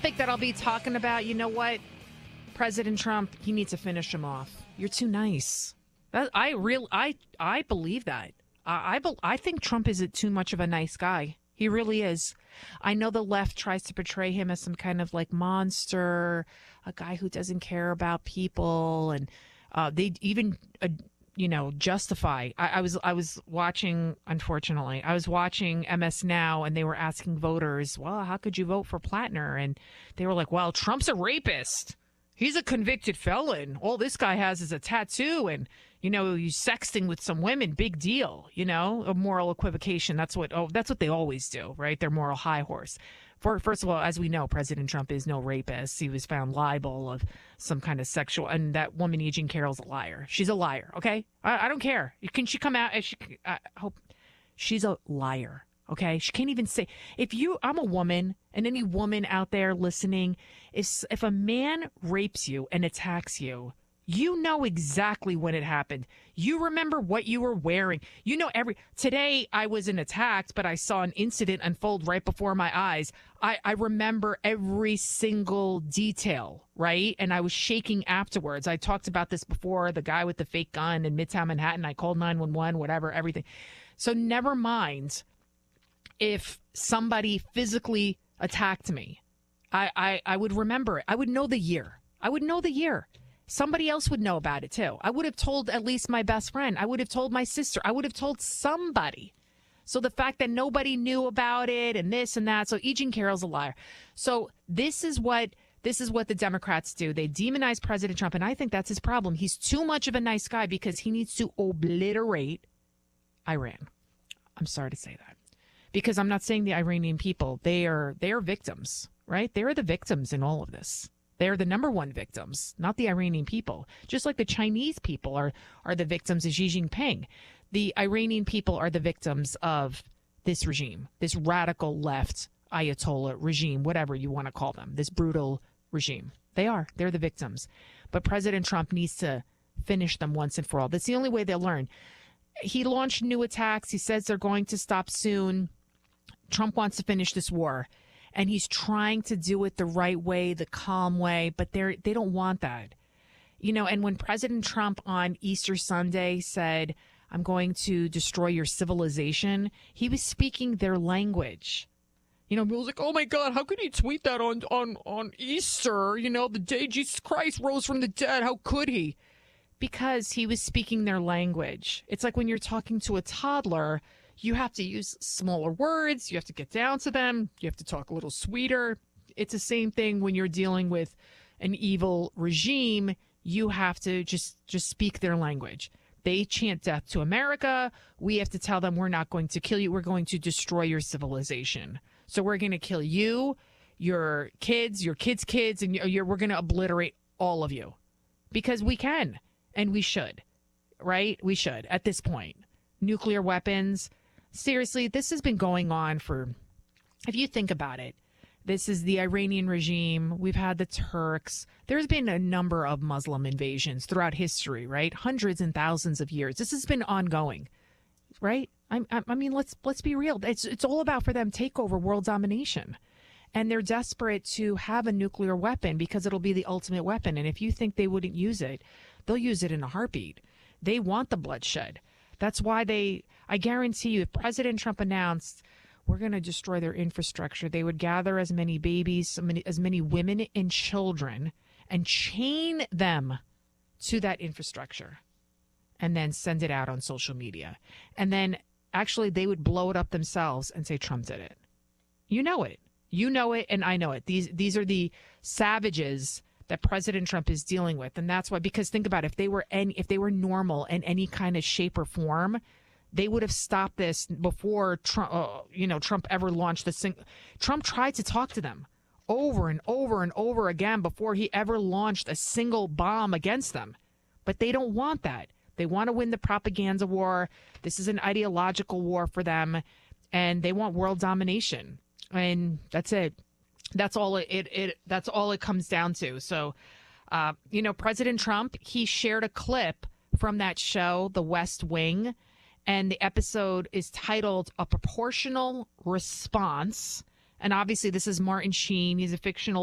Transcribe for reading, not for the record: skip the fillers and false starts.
topic that I'll be talking about, you know what? President Trump, he needs to finish him off. You're too nice. I believe that. I think Trump is too much of a nice guy. He really is. I know the left tries to portray him as some kind of like monster, a guy who doesn't care about people, and they even justify. I was watching, unfortunately, I was watching MS Now, and they were asking voters, well, how could you vote for Plattner? And they were like, well, Trump's a rapist. He's a convicted felon. All this guy has is a tattoo, and he's sexting with some women. Big deal. A moral equivocation. That's what they always do, right? Their moral high horse. First of all, as we know, President Trump is no rapist. He was found liable of some kind of sexual, and that woman, E. Jean Carroll's a liar. She's a liar. Okay, I don't care. Can she come out? I hope she's a liar. Okay, she can't even say. I'm a woman, and any woman out there listening, if a man rapes you and attacks you, you know exactly when it happened. You remember what you were wearing. Today I wasn't attacked, but I saw an incident unfold right before my eyes. I remember every single detail, right? And I was shaking afterwards. I talked about this before, the guy with the fake gun in Midtown Manhattan. I called 911, whatever, everything. So never mind if somebody physically attacked me. I would remember it. I would know the year. Somebody else would know about it, too. I would have told at least my best friend. I would have told my sister. I would have told somebody. So the fact that nobody knew about it and this and that. So E. Jean Carroll's a liar. So this is what the Democrats do. They demonize President Trump, and I think that's his problem. He's too much of a nice guy because he needs to obliterate Iran. I'm sorry to say that. Because I'm not saying the Iranian people. They are victims, right? They are the victims in all of this. They're the number one victims, not the Iranian people. Just like the Chinese people are the victims of Xi Jinping. The Iranian people are the victims of this regime, this radical left Ayatollah regime, whatever you want to call them, this brutal regime. They're the victims. But President Trump needs to finish them once and for all. That's the only way they'll learn. He launched new attacks. He says they're going to stop soon. Trump wants to finish this war. And he's trying to do it the right way, the calm way, but they don't want that. And when President Trump on Easter Sunday said, I'm going to destroy your civilization, he was speaking their language. People was like, oh my God, how could he tweet that on Easter? The day Jesus Christ rose from the dead. How could he? Because he was speaking their language. It's like when you're talking to a toddler, you have to use smaller words. You have to get down to them. You have to talk a little sweeter. It's the same thing when you're dealing with an evil regime. You have to just speak their language. They chant death to America. We have to tell them we're not going to kill you. We're going to destroy your civilization. So we're going to kill you, your kids' kids, and we're going to obliterate all of you. Because we can, and we should, right? We should at this point. Nuclear weapons. Seriously, this has been going on for, if you think about it, this is the Iranian regime. We've had the Turks. There's been a number of Muslim invasions throughout history, right? Hundreds and thousands of years. This has been ongoing, right? I mean, let's be real. It's all about for them takeover, world domination. And they're desperate to have a nuclear weapon because it'll be the ultimate weapon. And if you think they wouldn't use it, they'll use it in a heartbeat. They want the bloodshed. That's why I guarantee you, if President Trump announced we're going to destroy their infrastructure, they would gather as many babies, as many women and children, and chain them to that infrastructure and then send it out on social media. And then actually they would blow it up themselves and say Trump did it. You know it. You know it, and I know it. These are the savages that President Trump is dealing with. And that's why, because think about it, if they were normal in any kind of shape or form, they would have stopped this before Trump, Trump ever launched this thing. Trump tried to talk to them over and over and over again before he ever launched a single bomb against them. But they don't want that. They want to win the propaganda war. This is an ideological war for them, and they want world domination. And that's it. That's all it comes down to. So, President Trump, he shared a clip from that show, The West Wing, and the episode is titled A Proportional Response. And obviously this is Martin Sheen. He's a fictional